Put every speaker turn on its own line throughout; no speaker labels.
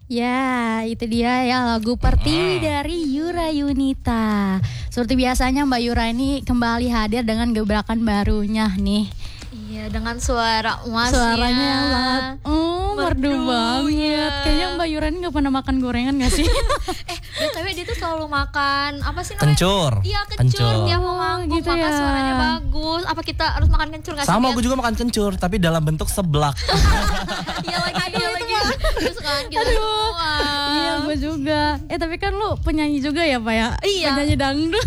Ya, itu dia ya lagu Pertiwi dari Yura Yunita. Seperti biasanya Mbak Yura ini kembali hadir dengan gebrakan barunya nih.
Iya, dengan suara emasnya.
Suaranya sangat merdu banget. Kayaknya Mbak Yura ini gak pernah makan gorengan gak sih?
BTW dia tuh selalu makan apa sih namanya?
Kencur.
Iya, kencur. Dia mau manggung,
gitu
maka
ya.
suaranya bagus. Apa kita harus makan kencur gak sih?
Sama
Biar-
gue juga makan kencur, tapi dalam bentuk seblak.
Iya lagi, iya lagi. Terus kan kita semua.
Iya, gue juga. Tapi kan lu penyanyi juga ya Pak ya?
Iya.
Penyanyi dangdut.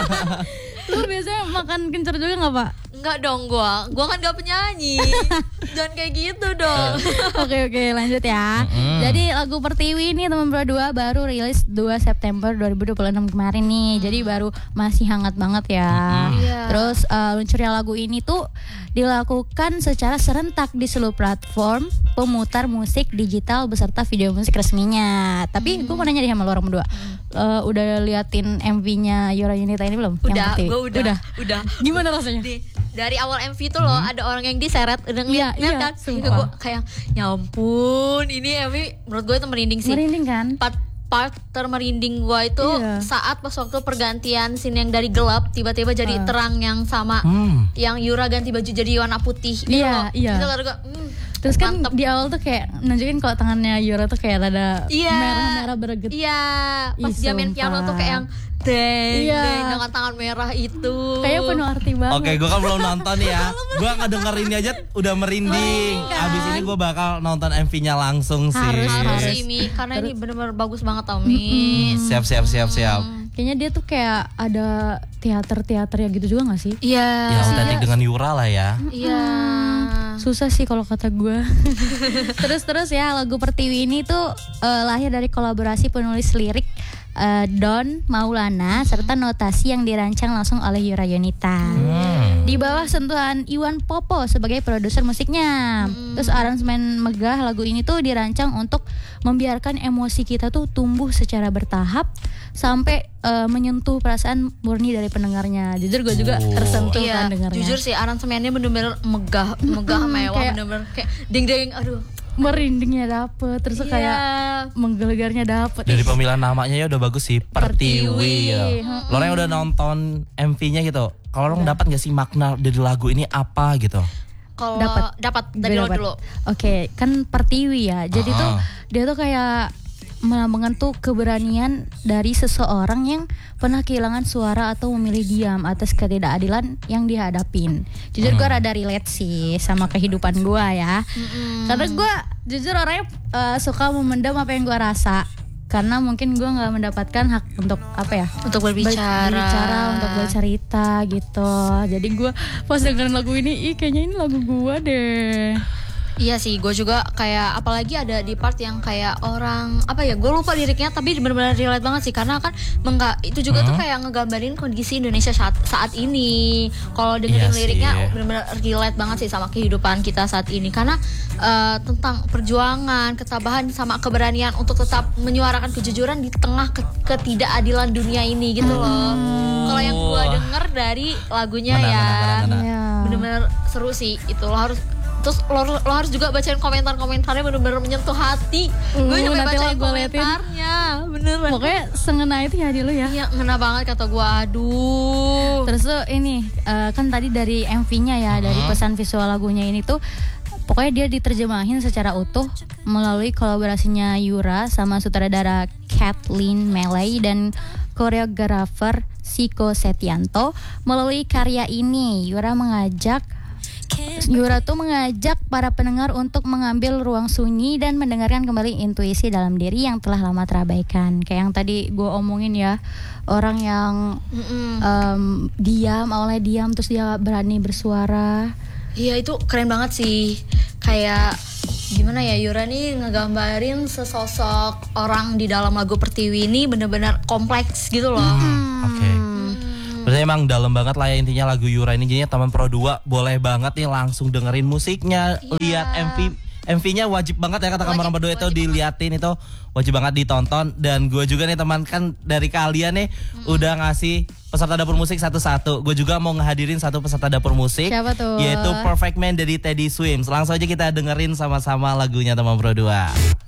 Lu biasanya makan kencur juga gak Pak?
Enggak dong, gua kan gak penyanyi. Jangan kayak gitu dong.
Oke, lanjut ya. Jadi lagu Pertiwi ini teman berdua baru rilis 2 September 2026 kemarin nih. Jadi baru masih hangat banget ya.
Iya.
Terus luncurnya lagu ini tuh dilakukan secara serentak di seluruh platform pemutar musik digital beserta video musik resminya. Tapi gue mau nanya deh sama lo orang berdua. Udah liatin MV-nya Yura Yunita ini belum? Yang
Udah,
Pertiwi?
gue udah.
Gimana rasanya?
Dari awal MV tuh loh ada orang yang diseret udah ngeliat
Iya,
kan.
sumpah.
Itu gue kayak ya ampun, ini MV menurut gue itu merinding sih.
Merinding kan?
Part termerinding gue itu
Iya.
saat pas waktu pergantian scene yang dari gelap tiba-tiba jadi terang yang sama, yang Yura ganti baju jadi warna putih gitu
Iya,
loh.
iya.
Itu kata gue,
Terus kan
mantep.
di awal tuh kayak nunjukin kalau tangannya Yura tuh kayak rada
Iya.
merah-merah berget.
Iya, pas
Ih,
dia main piano
sumpah.
tuh kayak yang deng
Iya.
deng dengan tangan merah itu.
Kayak penuh arti banget.
Oke, gue kan belum nonton ya. Gue ngedenger ini aja udah merinding.
kan?
Abis ini gue bakal nonton MV-nya langsung sih.
Harus sih Mi, karena ini bener-bener bagus banget tau Mi.
Siap.
Kayaknya dia tuh kayak ada teater-teater ya gitu juga gak sih?
Iya.
Ya otentik dengan Yura lah ya.
Iya.
Susah sih kalau kata gue. Terus ya lagu Pertiwi ini tuh lahir dari kolaborasi penulis lirik Don Maulana serta notasi yang dirancang langsung oleh Yura Yunita. Di bawah sentuhan Iwan Popo sebagai produser musiknya. Terus aransemen megah lagu ini tuh dirancang untuk membiarkan emosi kita tuh tumbuh secara bertahap sampai menyentuh perasaan murni dari pendengarnya. Jujur gue juga tersentuh
Iya,
kan dengarnya.
jujur sih aransemennya bener-bener megah mewah,
kayak-
bener-bener kayak ding-ding, aduh.
Merindingnya dapet, terus
Iya.
kayak menggelegarnya dapet.
Dari pemilihan namanya ya udah bagus sih, Pertiwi.
Pertiwi.
Gitu. Lo yang udah nonton MV-nya gitu, kalau lo dapat gak sih makna dari lagu ini apa gitu?
Kalau
Dapat.
dapat dari lo
Dapat.
dulu.
Oke, kan Pertiwi ya. Jadi tuh
Ah.
dia tuh kayak melambangkan tuh keberanian dari seseorang yang pernah kehilangan suara atau memilih diam atas ketidakadilan yang dihadapin. Jujur gue rada relate sih sama kehidupan gue ya. Karena gue jujur orangnya suka memendam apa yang gue rasa. Karena mungkin gue nggak mendapatkan hak untuk apa ya?
Untuk berbicara.
Untuk bercerita gitu. Jadi gue pas dengerin lagu ini, kayaknya ini lagu gue deh.
Iya sih, gue juga kayak apalagi ada di part yang kayak orang apa ya, gue lupa liriknya tapi benar-benar relate banget sih karena kan itu juga tuh kayak ngegambarin kondisi Indonesia saat ini. Kalau dengerin
Iya sih.
liriknya benar-benar relate banget sih sama kehidupan kita saat ini karena tentang perjuangan, ketabahan sama keberanian untuk tetap menyuarakan kejujuran di tengah ketidakadilan dunia ini gitu loh. Kalau yang gue denger dari lagunya
Benar.
Iya.
bener-bener seru sih itu. Terus lo harus juga bacain komentarnya bener-bener menyentuh hati. Gue nyampe
nanti
bacain
gua liatin.
komentarnya beneran.
Pokoknya sengena itu ya di lu ya.
Iya, ngena banget kata gue. Aduh.
Terus tuh ini kan tadi dari MV-nya ya, dari pesan visual lagunya ini tuh pokoknya dia diterjemahin secara utuh melalui kolaborasinya Yura sama sutradara Kathleen Meley dan koreografer Siko Setianto. Melalui karya ini Yura tuh mengajak para pendengar untuk mengambil ruang sunyi dan mendengarkan kembali intuisi dalam diri yang telah lama terabaikan. Kayak yang tadi gue omongin ya, orang yang awalnya diam terus dia berani bersuara.
Iya, itu keren banget sih. Kayak gimana ya, Yura nih ngegambarin sesosok orang di dalam lagu Pertiwi ini bener-bener kompleks gitu loh.
Oke. Berarti emang dalam banget lah ya intinya lagu Yura ini. Jadinya teman Pro 2 boleh banget nih langsung dengerin musiknya, lihat MV-nya wajib banget ya kata kamar berdua itu diliatin, itu wajib banget ditonton. Dan gue juga nih teman kan dari kalian nih udah ngasih peserta dapur musik satu-satu. Gue juga mau ngehadirin satu peserta dapur musik.
Siapa tuh?
Yaitu Perfect Man dari Teddy Swims. Langsung aja kita dengerin sama-sama lagunya teman Pro 2.